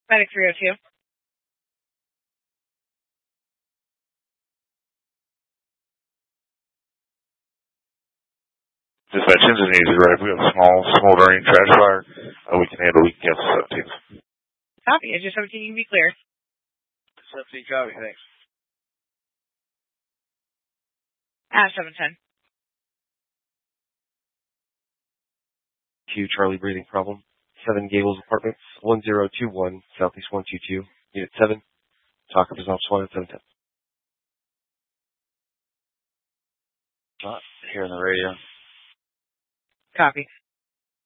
Medic 302. Dispatch engine easy, right? We have a small smoldering trash fire. We can handle. We can cancel 17. Copy. Engine 17, you can be clear. 17, copy. Thanks. 710. Q Charlie breathing problem. 7 Gables Apartments, 1021 Southeast 122. Unit 7. Talk up is off SWAT at 710. Here on the radio. Copy.